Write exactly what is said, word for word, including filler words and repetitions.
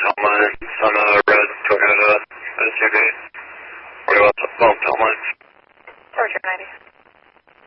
Helmines on a red Toyota S U V. What about the bump helmines? Georgia ninety.